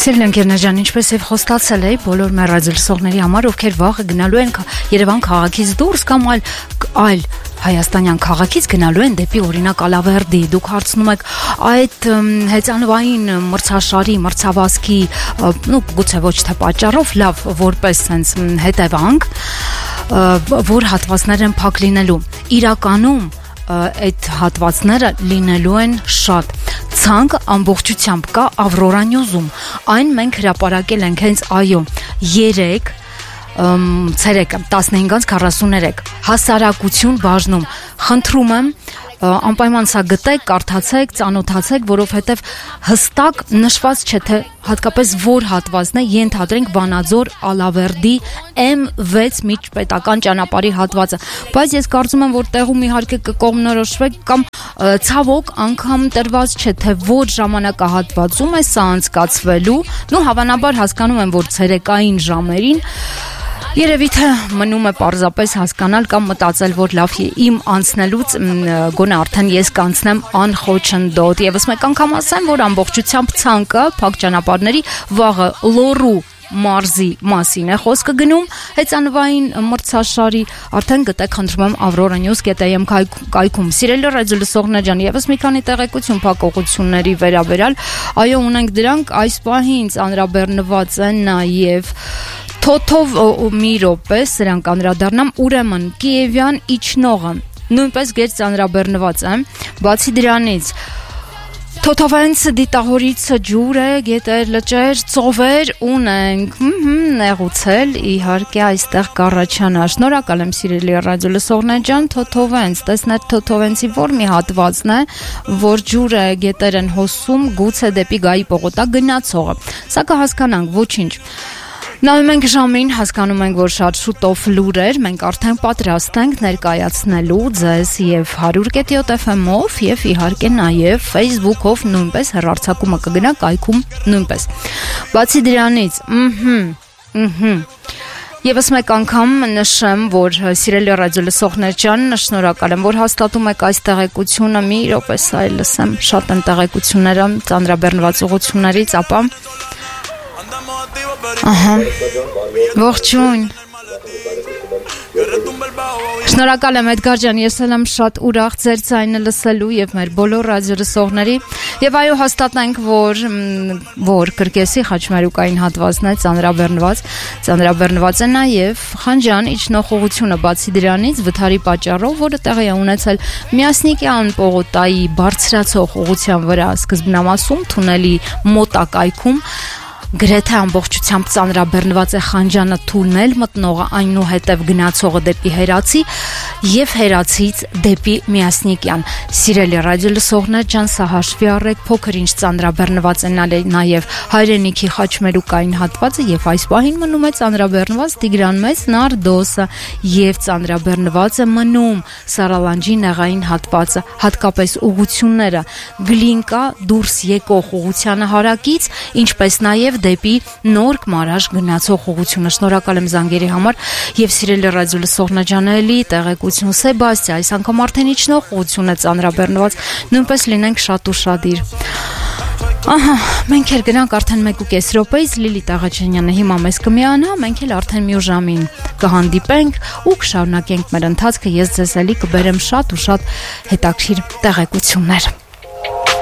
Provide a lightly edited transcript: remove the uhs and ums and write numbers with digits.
Սիրելի ընկերներ ջան, ինչպես եւ խոստացել էի բոլոր մեր ռադիոլսողների համար, ովքեր վաղը գնալու են Երևան քաղաքից դուրս կամ այլ հայաստանյան քաղաքից գնալու են դեպի օրինակ Ալավերդի, դուք հարցնում եք այդ հեծանվային մրցաշարի, մրցավազքի, գուցե ոչ թե պատճառով, լավ, որպես sense հետևանք, որ հատվածներ են փակ լինելու։ Իրականում այդ հատվածները լինելու են շատ։ Ցանկ ամբողջությամբ կա Ավրորա Նյուզում։ Այն մենք հրապարակել ենք հենց այո 3 ցերեկը 15:43 հասարակություն բաժնում։ Խնդրում եմ անպայման սա գտեք, կարդացեք, ծանոթացեք, որովհետև հստակ նշված չէ թե հատկապես որ հատվածն է, ենթադրենք Վանաձոր Ալավերդի M6 միջպետական ճանապարհի հատվածը, բայց ես կարծում եմ որ տեղում իհարկե կկողմնորոշվեք կամ ցավոք անգամ տրված չէ թե որ ժամանակահատվածում է սա անցկացվելու, հավանաբար հասկանում եմ որ ցերեկային ժամերին Երևի թե մնում է պարզապես հասկանալ կամ մտածել, որ լավ իմ անցնելուց գոնե արդեն ես կանցնեմ անխոչնդոտ։ Եվս մեկ անգամ ասեմ, որ ամբողջությամբ ցանկը փակ ճանապարհների վաղը Լոռու մարզի մասին է խոսքը գնում, հեծանվային մրցաշարի արդեն գտեք խնդրում եմ avroranews.am կայքում։ Սիրելի ռադիոլսողներ ջան, եւս մի քանի տեղեկություն փակողությունների վերաբերյալ, այո ունենք դրանք, այս պահին ծանրաբեռնված են նաեւ Թոթով մի րոպե սրանք անդրադառնամ, ուրեմն Կիևյան իջնողը նույնպես գետ ծանրաբեռնված է, բացի դրանից Թոթովենց դիտահորից ջուր է, գետեր, լճեր, ծովեր ունենք, նեղուցել, իհարկե այստեղ կառաջանա։ Շնորհակալ եմ սիրելի ռադիոլսողներ ջան, Թոթովենց, տեսնեք Թոթովենցի որ մի հատվածն է, որ ջուրը գետեր են հոսում, գուցե դեպի Գայի պողոտա գնացողը։ Սա կհասկանանք, ոչինչ։ Նայում ենք ժամին, հասկանում ենք, որ շատ շուտով լուրեր, մենք արդեն պատրաստ ենք ներկայացնելու ձեզ եւ 100.7 FM-ով եւ իհարկե նաեւ Facebook-ով նույնպես հեռարձակումը կգնա կայքում նույնպես։ Բացի դրանից, Եվս մեկ անգամ նշեմ, որ սիրելի ռադիոլսողներ ջան, շնորհակալ եմ, որ հաստատում եք այս տեղեկությունը, մի րոպե այլ լսեմ, շատ են տեղեկությունները ծանրաբեռնված ուղղություններից, ապա Ողջույն Շնորհակալ եմ Էդգար ջան, ես եմ շատ ուրախ ձեր ձայնը լսելու եւ մեր բոլոր ռադիոլսողների եւ այո հաստատենք, որ Կրկեսի խաչմերուկային հատվածն է ծանրաբեռնված է նաեւ Խանջան իջնող ուղղությունը, բացի դրանից վթարի պատճառով, որը տեղի է ունեցել Միասնիկյան պողոտայի բարձրացող ուղղության վրա սկզբնամասում թունելի մոտակայքում Գրեթե ամբողջությամբ ծանրաբեռնված է Խանջանը թունել մտնողը այնուհետև գնացողը դեպի Հերացի եւ Հերացից դեպի Միասնիկյան։ Սիրելի ռադիոլսողներ ջան, սա հաշվի առեք, փոքր ինչ ծանրաբեռնված է նաեւ Հայրենիքի խաչմերուկային հատվածը եւ այս պահին մնում է ծանրաբեռնված Տիգրան Մեծ Նարդոսը եւ ծանրաբեռնված է մնում Սարալանջի նեղային հատվածը, հատկապես ուղությունները Գլինկա դուրս եկող ուղությանը հարակից, ինչպես նաեւ դեպի Նորք Մարաշ գնացող ուղղությունը։ Շնորհակալ եմ զանգերի համար եւ սիրելի ռադիոլսողներ ջան, էլի տեղեկություն Սեբաստիա, այս անգամ արդեն իջնող ուղղություն է ծանրաբեռնված, նույնպես լինենք շատ ուշադիր։ Ահա, մենք էլ գնանք արդեն 1.5 րոպեից Լիլիթ Աղաջանյանը հիմա մեզ կմիանա, մենք էլ արդեն մի ժամին կհանդիպենք ու կշարունակենք մեր ընթացքը, ես ձեզ էլի կբերեմ շատ ու շատ հետաքրքիր տեղեկություններ։